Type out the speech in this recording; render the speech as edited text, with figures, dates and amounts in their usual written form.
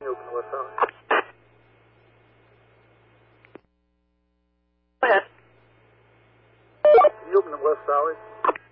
Open West Valley. Go ahead. Can you open the West Valley?